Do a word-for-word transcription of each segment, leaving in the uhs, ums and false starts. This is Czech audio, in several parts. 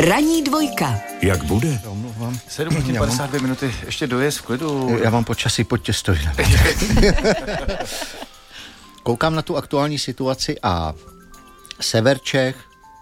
Ranní dvojka. Jak bude? sedm hodin padesát dvě minuty, ještě dojezd v klidu. Já vám počasí pojďte stojím. Koukám na tu aktuální situaci a sever Čech,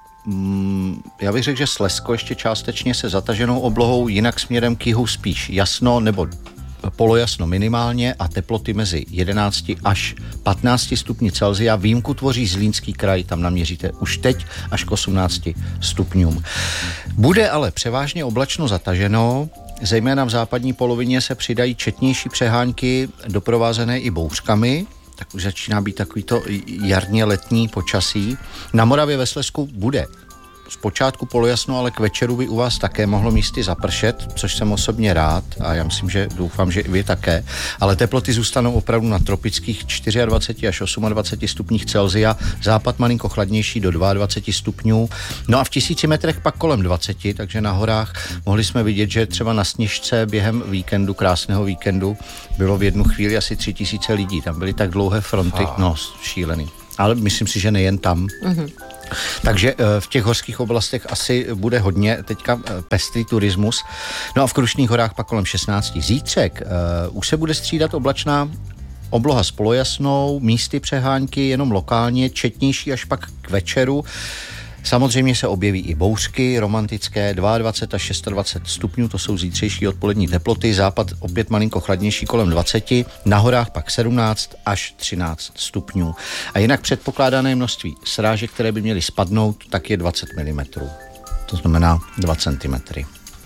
mm, já bych řekl, že Slezsko ještě částečně se zataženou oblohou, jinak směrem k jihu spíš jasno nebo polojasno minimálně a teploty mezi jedenácti až patnácti stupni Celsia. Výjimku tvoří Zlínský kraj, tam naměříte už teď až k osmnácti stupňům. Bude ale převážně oblačno zataženo, zejména v západní polovině se přidají četnější přehánky doprovázené i bouřkami, tak už začíná být takovýto jarně letní počasí. Na Moravě ve Slezsku bude zpočátku polojasno, ale k večeru by u vás také mohlo místy zapršet, což jsem osobně rád a já myslím, že doufám, že i vy také. Ale teploty zůstanou opravdu na tropických dvacet čtyři až dvacet osm stupních Celsia, západ malinko chladnější do dvacet dva stupňů. No a v tisíci metrech pak kolem dvacet, takže na horách mohli jsme vidět, že třeba na Sněžce během víkendu, krásného víkendu, bylo v jednu chvíli asi tři tisíce lidí. Tam byly tak dlouhé fronty, no šílený. Ale myslím si, že nejen tam. Mm-hmm. Takže v těch horských oblastech asi bude hodně teďka pestrý turismus. No a v Krušných horách pak kolem šestnácti. Zítřek uh, už se bude střídat oblačná obloha s polojasnou, místy přehánky jenom lokálně, četnější až pak k večeru. Samozřejmě se objeví i bouřky romantické, dvacet dva až dvacet šest stupňů, to jsou zítřejší odpolední teploty, západ opět malinko chladnější kolem dvacet, na horách pak sedmnáct až třináct stupňů. A jinak předpokládané množství srážek, které by měly spadnout, tak je dvacet milimetrů. To znamená dva centimetry.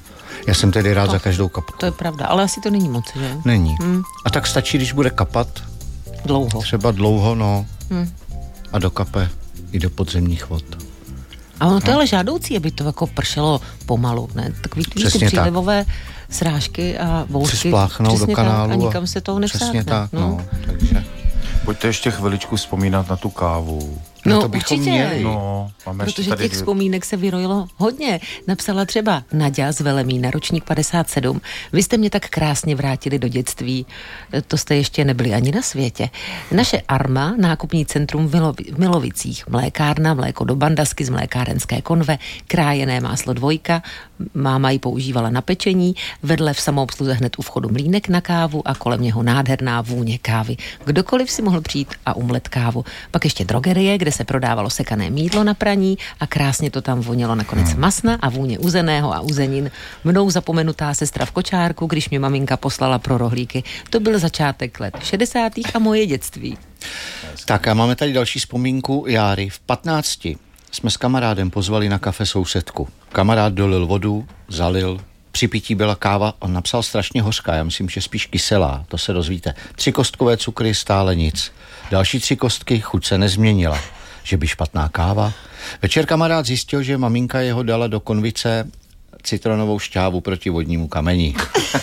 Já jsem tedy rád to, za každou kapku. To je pravda, ale asi to není moc, že? Není. Hmm. A tak stačí, když bude kapat. Dlouho. Třeba dlouho, no. Hmm. A dokape i do podzemních vod. A ono to je ale žádoucí, aby to jako pršelo pomalu, ne? Takový ty přílivové srážky a bouřky. Přispláchnou do kanálu. Tak, a nikam se toho nevsákne. Přesně tak, no. no. Takže. Pojďte ještě chviličku vzpomínat na tu kávu. No, no to bychom určitě. měli. No, protože tady... těch vzpomínek se vyrojilo hodně. Napsala třeba Naďa z Velemína, ročník padesát sedm. Vy jste mě tak krásně vrátili do dětství. To jste ještě nebyli ani na světě. Naše Arma, nákupní centrum v Milovicích, mlékárna, mléko do bandasky z mlékárenské konve, krájené máslo dvojka, máma ji používala na pečení, vedle v samoobsluze hned u vchodu mlýnek na kávu a kolem něho nádherná vůně kávy. Kdokoliv si mohl přijít a umlet kávu. Pak ještě drogerie, kde se prodávalo sekané mýdlo na praní a krásně to tam vonělo nakonec hmm. masna a vůně uzeného a uzenin. Mnou zapomenutá sestra v kočárku, když mě maminka poslala pro rohlíky. To byl začátek let šedesátých a moje dětství. Tak a máme tady další vzpomínku Járy. V patnácti jsme s kamarádem pozvali na kafe sousedku. Kamarád dolil vodu, zalil, při pití byla káva, on napsal strašně hořká, já myslím, že spíš kyselá, to se dozvíte. Tři kostkové cukry, stále nic. Další tři kostky, chuť se nezměnila. Že by špatná káva. Večer kamarád zjistil, že maminka jeho dala do konvice citronovou šťávu proti vodnímu kameni.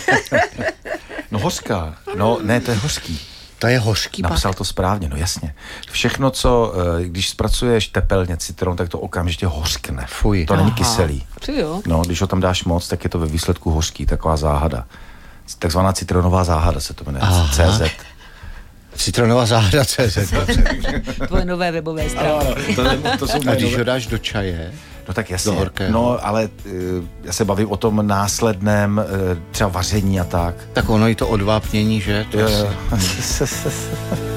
No hořká, no ne, to je hořký. To je hořký pak? Napsal to správně, no jasně. Všechno, co, když zpracuješ tepelně citron, tak to okamžitě hořkne. Fuj. To není kyselý. Jo. No, když ho tam dáš moc, tak je to ve výsledku hořký, taková záhada. Takzvaná citronová záhada se to jmenuje. Aha. C Z. Citronová záhada C Z. Tvoje nové webové stránky. To, to jsou a když ho dáš do čaje? No tak jasně. Do horkého. No, ale uh, já se bavím o tom následném uh, třeba vaření a tak. Tak ono i to odvápnění, že? To jo, asi... jo.